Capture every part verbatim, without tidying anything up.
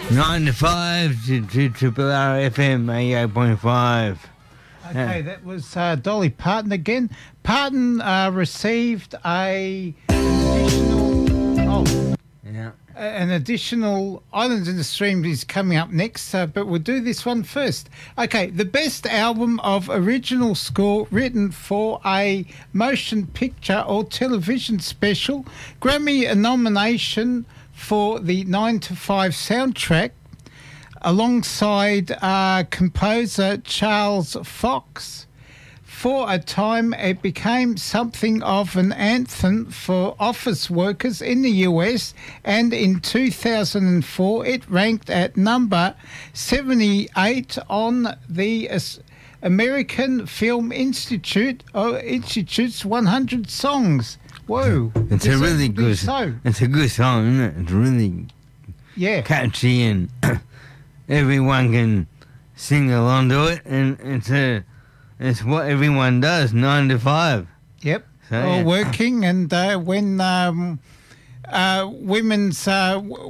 nine to five to, to Triple R F M eighty-eight point five. Okay, that was uh, Dolly Parton again. Parton uh, received a additional, oh, Yeah. an additional Islands in the Stream is coming up next, uh, but we'll do this one first. Okay, the best album of original score written for a motion picture or television special. Grammy nomination for the nine to five soundtrack, alongside uh, composer Charles Fox. For a time, it became something of an anthem for office workers in the U S, and in two thousand four, it ranked at number seventy-eight on the American Film Institute uh, Institute's one hundred songs. Whoa! It's a really good. So. It's a good song, isn't it? It's really Yeah. catchy and everyone can sing along to it, and it's a it's what everyone does nine to five. Yep. So, All yeah. working, and uh, when um, uh, women's uh, w-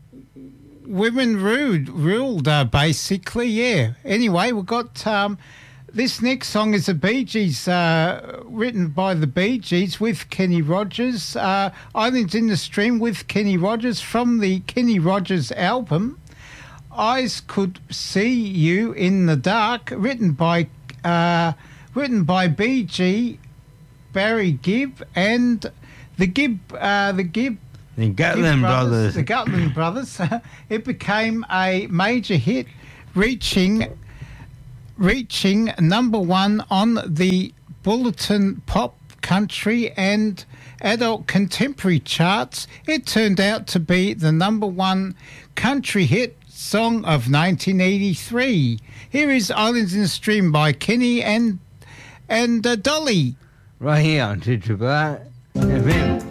women ruled, ruled uh, basically, yeah. Anyway, we've got um, this next song is the Bee Gees, uh, written by the Bee Gees with Kenny Rogers. Uh, Islands in the Stream with Kenny Rogers from the Kenny Rogers album. Eyes Could See You in the Dark, written by uh, written by B G, Barry Gibb, and the Gibb uh, the Gibb The Gatland brothers. The Gatland brothers. It became a major hit, reaching reaching number one on the Bulletin Pop Country and Adult Contemporary charts. It turned out to be the number one country hit song of nineteen eighty-three. Here is Islands in the Stream by Kenny and and uh, Dolly. Right here on Triple R F M.